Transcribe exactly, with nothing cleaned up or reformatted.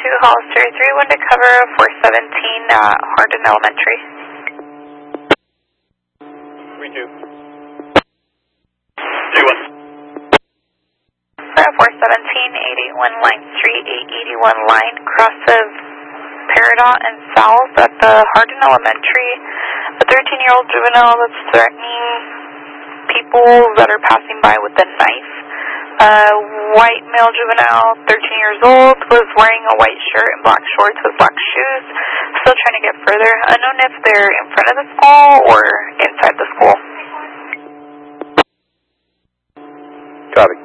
two, Hollister three one to cover four seventeen at Hardin Elementary. three two. three one. For four seventeen, eight eighty-one line street, eight eighty-one line, cross of Peridot and South at the Hardin Elementary. A thirteen-year-old juvenile that's threatening people that are passing by with a knife. Uh, white male juvenile, thirteen years old, was wearing a white shirt and black shorts with black shoes. Still trying to get further. Unknown if they're in front of the school or inside the school. Copy.